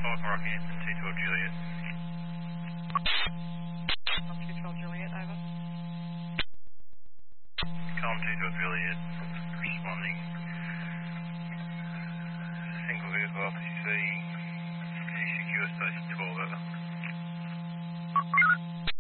Falcon Rocky Houston, 212 Juliet. 212 Juliet, over. Calm 212 Juliet, responding. Single vehicle officer